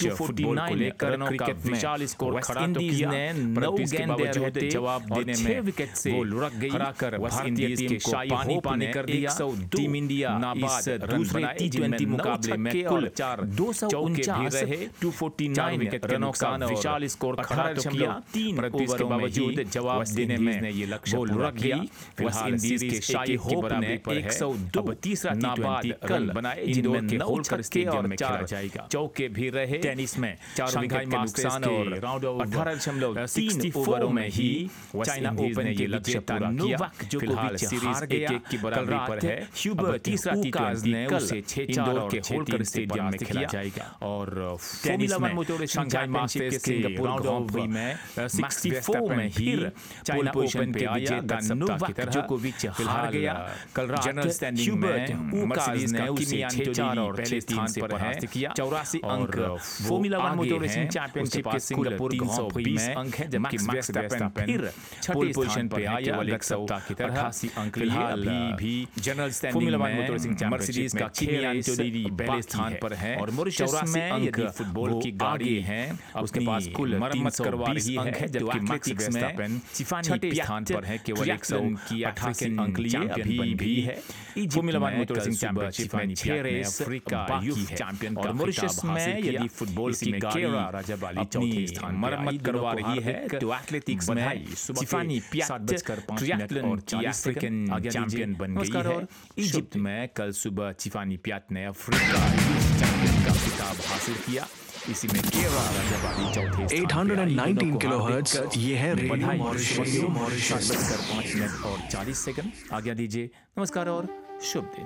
Match football को लेकर cricket विशाल score खड़ा तो किया, परंतु इसके बावजूद जवाब देने में विकेट से वो लुढ़क गई, हराकर भारतीय टीम को पानी पानी कर दिया। टीम इंडिया इस दूसरे T20 मुकाबले में कुल 249 रहे, 249 रनों का विशाल स्कोर खड़ा तो किया, 3 ओवरों के बावजूद जवाब देने में ये लक्ष्य वो लुढ़क गई। वेस्ट इंडीज के शाही होप ने 102 अब तीसरा T20 कल बनाए, जिनमें 9 छक्के और 4 चौके भी रहे। टेनिस में 4 विकेट के नुकसान और 18.3 ओवरों में ही चाइना ओपन के लक्ष्य पूरा किया। फिलहाल सीरीज 1-1 की बराबरी पर है। अब तीसरा T20 कल इंदौर के होलकर स्टेडियम में खेला जाएगा। और टेनिस में शंघाई मास्टर्स के राउंड ऑफ में 64 में ही चाइना ओपन के विजेता नोवाक जोकोविच हार गया। कल रात जनरल स्टैंडिंग में मर्सिडीज ने उसे 6-4 और पहले स्थान पर परास्त किया। 84 अंक फॉर्मूला 1 मोटर रेसिंग चैंपियनशिप के सिंगापुर 320 अंक है, जबकि मैक्स वर्स्टैपेन फिर छठी पोजीशन पे आया। एक सप्ताह की तरह 88 अंक लिए। अभी जनरल स्टैंडिंग में मर्सिडीज का किमी एंटोनी पहले स्थान पर है और मॉरिशस में यदि फुटबॉल की गाड़ी है उसके पास कुल मरम्मत करवा रही है, जबकि मैक्स वर्स्टैपेन छठे स्थान पर है, केवल 188 अंक लिए अभी भी है। फॉर्मूला 1 मोटर रेसिंग चैंपियनशिप में 6 रेस अफ्रीका यूथ चैंपियन और मॉरिशस में यदि फुटबॉल की गाड़ी राजाबाली चौथे स्थान मरम्मत करवा रही है, तो एथलेटिक्स में सिफानी पियाट ट्रिएथलन और अफ्रीकन चैंपियन बन गई है। इजिप्ट में कल सुबह सिफानी पियाट ने अफ्रीका यूथ चैंपियन का खिताब हासिल किया। इसी में केरा राजाबाली चौथे 819 किलोहर्ट्ज, ये है रेडियो मॉरिशस। 5:05 और 40 सेकंड। आज्ञा दीजिए, नमस्कार और शुभ दिन।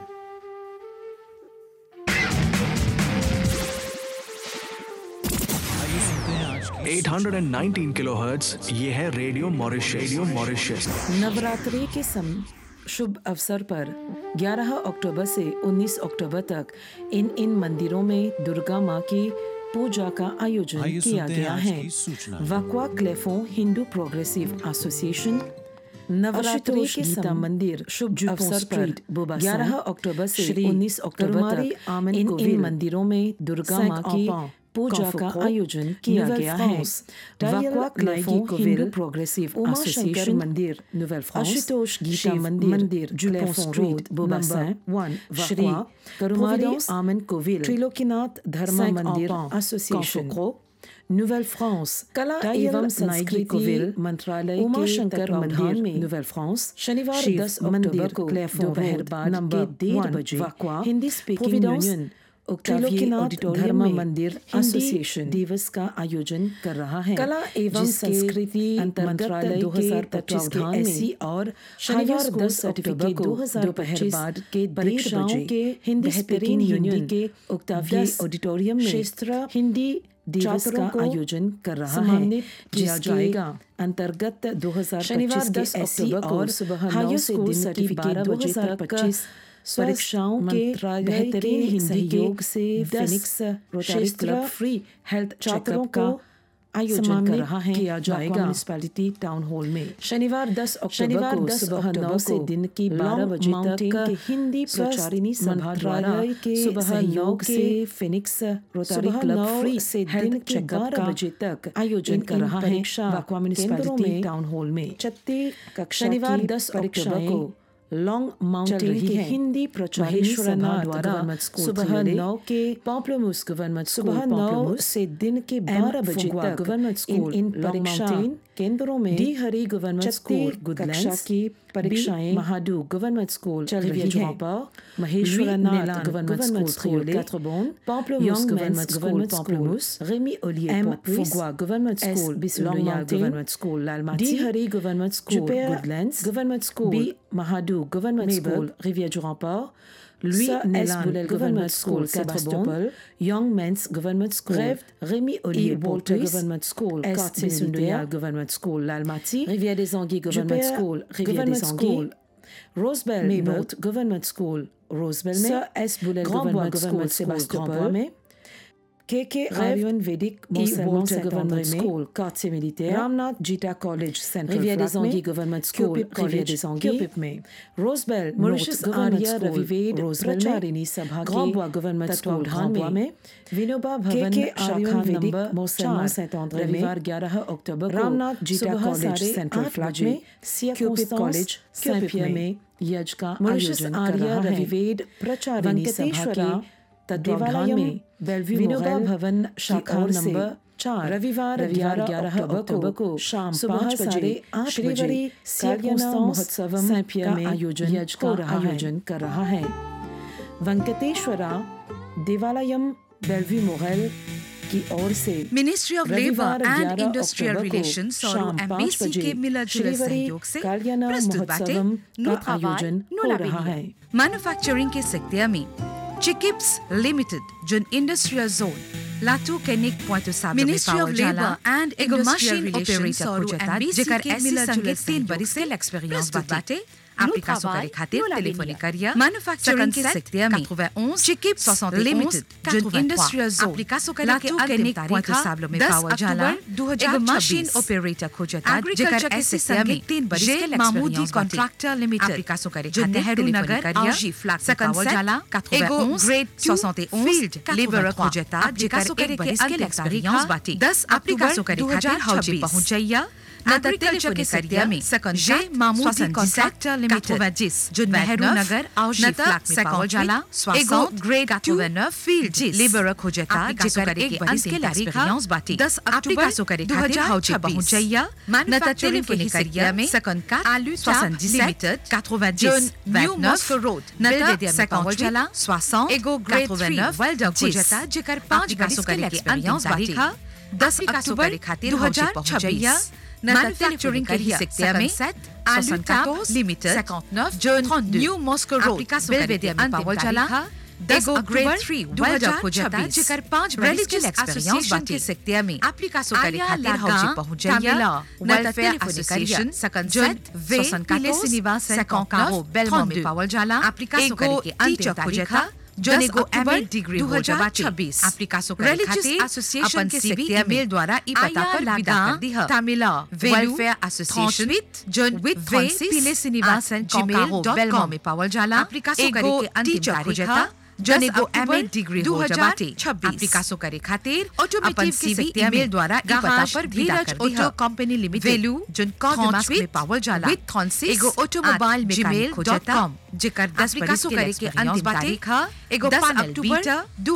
819 किलोहर्ट्ज, ये है रेडियो मॉरिशस। नवरात्रि के शुभ अवसर पर 11 अक्टूबर से 19 अक्टूबर तक इन मंदिरों में दुर्गा माँ की पूजा का आयोजन किया गया है। वक्वा क्लेफों हिंदू प्रोग्रेसिव एसोसिएशन नवरात्रि के गीता मंदिर शुभ अवसर पर 11 अक्टूबर से 19 अक्टूबर तक इन मंदिरों में दुर्गा माँ की पूजा का आयोजन किया गया है। वक्वा क्लेफों हिंदू प्रोग्रेसिव एसोसिएशन मंदिर, आशुतोष गीता मंदिर, जुलेफों स्ट्रीट, नंबर 1, श्री करुमारी आमन कोविल, त्रिलोकीनाथ धर्म मंदिर एसोसिएशन, नोवेल फ्रांस कला एवं संस्कृति मंत्रालय उमा शंकर मंदिर में नोवेल फ्रांस शनिवार 10 अक्टूबर को दोपहर बाद नंबर 1:30 बजे हिंदी स्पीकिंग यूनियन त्रिलोकीनाथ धर्म मंदिर एसोसिएशन दिवस का आयोजन कर रहा है। कला एवं संस्कृति मंत्रालय 2025 के एससी और शनिवार 10 अक्टूबर को दोपहर बाद के परीक्षाओं के हिंदी स्पीकिंग यूनियन के उक्तावी ऑडिटोरियम में क्षेत्र हिंदी दिवस का आयोजन कर रहा है, किया जाएगा। अंतर्गत 2025 के एससी और हाई स्कूल सर्टिफिकेट 2025 परीक्षाओं के बेहतरीन सहयोग से फिनिक्स रोटरी क्लब फ्री हेल्थ छात्रों का आयोजन कर रहा है, किया जाएगा म्युनिसिपैलिटी टाउन हॉल में। शनिवार 10 अक्टूबर को सुबह 9 से दिन की 12 बजे तक हिंदी प्रचारिणी सभा द्वारा सुबह 9 से फिनिक्स रोटरी क्लब फ्री से दिन के 12 बजे तक आयोजन कर रहा है वक्वा म्युनिसिपैलिटी टाउन हॉल में। छठी कक्षा शनिवार 10 अक्टूबर को लॉन्ग माउंटेन के हिंदी प्रचारिणी सभा द्वारा सुबह 9 के पॉम्पलोमूस गवर्नमेंट सुबह 9 से दिन के 12 बजे तक गवर्नमेंट स्कूल इन परीक्षा केंद्रों में डी हरी गवर्नमेंट स्कूल गुडलैंड्स की परीक्षाएं महाडू गवर्नमेंट स्कूल चल रही है। Maheshwarnath government school कैथ्रोबोन, पॉम्पलोमूस government school पॉम्पलोमूस, ramie ओलिए फुगवा government school बिस्लोया government school Lalmati, D हरी government school Goodlands government school B महाडू government school रिविère du Rempart, Louis Nélan Government School Sebastopol, Young Men's Government School, Rémi Ollier Walter Government School, Quartier Government School, l'Almaty, Rivière des Anguilles Government School, Rivière des Anguilles, Rosebel Maybot Government School, Rosebel Sir S. Boulel Government School, Sebastopol, KK Ayurvedic Walter Government School, quartier militaire, Ramnath Gita College, Central Rivière des Anguilles Government School, Rivière des Anguilles, Rosebell, Mauritius Arya Ravived, Pracharini Sabha, Grand Bois Government School, Grand Bois में, Vinoba Bhavan शाखा number मोसलमान Saint-André में, रविवार 11 अक्टूबर को रामनाथ जीटा college central flat में, Cupid college सैंपियर में यज्ञ का आयोजन कर रहा है। रविवेद प्रचारिणी सभा के तत्वावधान में बेलव्यू विनोबा भवन शाखा नंबर 4 रविवार 11 अक्टूबर को शाम 5 बजे श्रीवरी कालियाना महोत्सव सैंपियर में यज्ञ का आयोजन कर रहा है। वेंकटेश्वरा देवालयम बेलव्यू मोगल की ओर से ministry of labour and industrial relations और एम्बेसी के मिलजुल सहयोग से प्रस्तुत बाटे नो आयोजन हो रहा है। मैन्युफैक्चरिंग के सेक्टर में चिकिप्स लिमिटेड जोन इंडस्ट्रियल जोन लाटू केनिक पॉइंट साबित मिनिस्ट्री ऑफ लेबर एंड एगो मशीन ऑपरेटर प्रोजेक्ट जेकर एसी संगीत 3 बरिस के एक्सपीरियंस बाटे एप्लीकेशन करे खातिर टेलीफोन करिया मैन्युफैक्चरिंग के सेक्टर में 91 चिकिप्स लिमिटेड जोन इंडस्ट्रियल जोन एप्लीकेशन करे के अंतिम तारीख साबलो में पावर जाला 2026 मशीन ऑपरेटर खोजता जेकर एसी संगीत 3 बरिस के एक्सपीरियंस कॉन्ट्रैक्टर लिमिटेड एप्लीकेशन करे खातिर नेहरू नगर आरजी फ्लैट पावर जाला 91 ग्रेड 71 फील्ड लेबर खोजता जेकर एक बरिस के एक्सपीरियंस बाटी 10 एप्लीकेशन करे खातिर हौजी पहुंच जाइया एग्रीकल्चर के सेक्टर में जे मामूदी कॉन्ट्रैक्टर लिमिटेड जो नेहरू नगर आउशी फ्लैट में पावर जाला एगो ग्रेड 89 फील्ड लेबर खोजता जेकर एक बरिस के एक्सपीरियंस बाटी 10 अक्टूबर करे खातिर हौजी पहुंच जाइया मैन्युफैक्चरिंग के सेक्टर में सेकंड का आलू 77 लिमिटेड 90 न्यू मॉस्को रोड नता पावर जाला 60 एगो ग्रेड 89 वेल्डर खोजता जेकर 5 बरिस के एक्सपीरियंस बाटी 10 अक्टूबर खातिर हौजी पहुंच जाइया मैन्युफैक्चरिंग के सेक्टर में 74 लिमिटेड 59 जोन न्यू मॉस्को रोड बेलवेडियर में पावर जाला एगो ग्रेड 3 वेल्डर खोजता जेकर 5 बरिस के एक्सपीरियंस बाटी सेक्टर में एप्लीकेशन करे खातिर हौजी पहुंच जाइया वेलफेयर एसोसिएशन जोन वे पिलेसी निवास 59 बेलमो में पावर जाला एप्लीकेशन करे के टीचर खोजता जोन एगो एमए डिग्री 2026 एप्लीकेशन करे खातिर एसोसिएशन के सेक्टर ईमेल द्वारा ई पता पर विदा कर दी है तमिला वेलफेयर एसोसिएशन जोन वे पिलेसी निवास gmail.com में पावर जाला एप्लीकेशन करे के अंतिम तारीख जोन एगो एमए डिग्री 2026 एप्लीकेशन करे खातिर ऑटोमेटिव के सेक्टर ईमेल द्वारा ई पता पर विदा कर दी है ऑटो कंपनी लिमिटेड वैल्यू जोन कॉन्टैक्ट में पावर जाला एगो ऑटोमोबाइल मैकेनिक.com जेकर 10 बरिस के करे के अंतिम तारीख एगो 10 अक्टूबर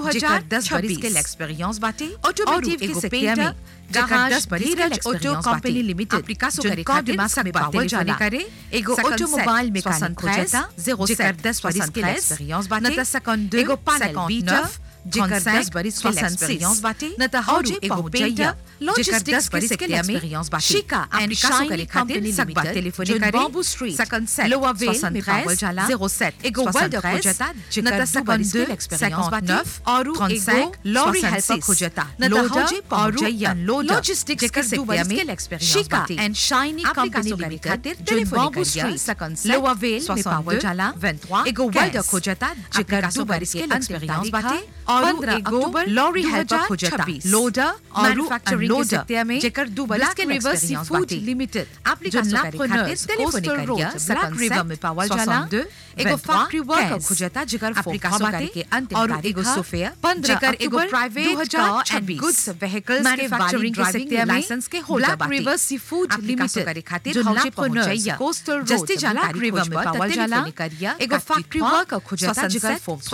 2010 बरिस के एक्सपीरियंस बाटे ऑटोमेटिव के सेक्टर में जेकर 10 बरिस के ऑटो कंपनी लिमिटेड एप्लीकेशन करे खातिर में पावर जाने करे एगो ऑटोमोबाइल मैकेनिक खोजता जेकर 10 बरिस के एक्सपीरियंस बाटे 52 एगो पैनल 59 जेकर 10 बरिस के एक्सपीरियंस बाटे नता हौजी पहुंच जाइया जेकर 10 बरिस के एक्सपीरियंस बाटे शिका एप्लीकेशन करे खातिर सकबा टेलीफोन करे बाबू street second set lower well में पावर जाला 07 एगो वेल्डर खोजता जेकर 10 बरिस के एक्सपीरियंस बाटे और एगो लॉरी हेल्पर खोजता नता हौजी पहुंच जाइया लॉजिस्टिक्स जेकर 2 बरिस के एक्सपीरियंस बाटे एंड शाइनी कंपनी करे खातिर टेलीफोन बाबू street second set lower well में पावर जाला 23 एगो वेल्डर खोजता जेकर 2 बरिस के एक्सपीरियंस बाटे और 15 अक्टूबर लॉरी हेल्पर खोजता लोडर मैन्युफैक्चरिंग के सेक्टर में जेकर 2 बरिस के एक्सपीरियंस बाटे लिमिटेड एप्लीकेशन करे खातिर टेलीफोन करिया ब्लैक रिवर में पावर जाला एगो फैक्ट्री वर्कर खोजता जेकर एप्लीकेशन करे के अंतिम और एगो सोफिया 15 जेकर एगो private car and goods vehicles के मैन्युफैक्चरिंग के सेक्टर में लाइसेंस के holder black river sea food limited करे खातिर हौजी पहुंच जाइया कोस्टल रोड जस्टी जाला रिवर में पावर जाला एगो फैक्ट्री वर्कर खोजता जेकर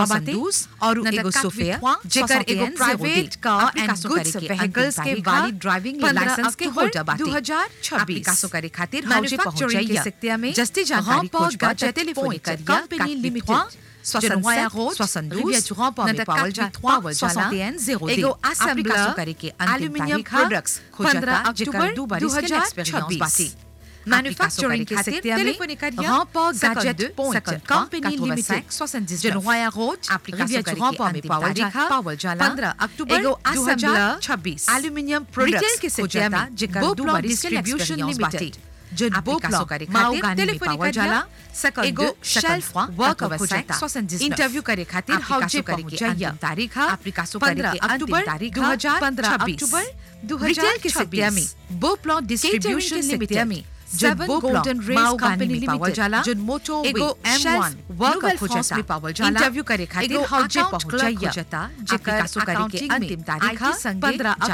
72 और एगो सोफिया जेकर एगो private car and goods vehicles के वैलिड ड्राइविंग लाइसेंस के होल्डर बाटे 2026 एप्लीकेशन करे खातिर हौजी पहुंच जाइया सेक्टर में जस्टी जानकारी खोजता टेलीफोन करिया कंपनी लिमिटेड 72 रिविère du rempart में पावर जाला 61 एगो असेंबलर करे के अंतिम तारीख प्रोडक्ट्स खोजता जेकर 2 बरिस के एक्सपीरियंस बाटे मैन्युफैक्चरिंग के सेक्टर में रempart gadget point company limited 78 जनवाया road application करे के अंतिम तारीख पावर जाला 15 अक्टूबर एगो असेंबलर 26 एल्युमिनियम प्रोडक्ट्स के सेक्टर में जेकर 2 बरिस के एक्सपीरियंस बाटे जो बोप्ला माउ गाने में पावल जाला एगो शेल्फ वर्क अवसाइट इंटरव्यू करे खातिर हाउजे पहुंच जाइया तारीख अप्लिकासो करे के अंतिम तारीख 2026 रिटेल के सेक्टर में बोप्ला डिस्ट्रीब्यूशन लिमिटेड में जब गोल्डन रेस कंपनी में पावल जाला जो मोटो एगो M1 वर्क अवसाइट में पावल जाला इंटरव्यू करे खातिर हाउजे पहुंच जाइया जेकर अप्लिकासो करे के अंतिम तारीख 15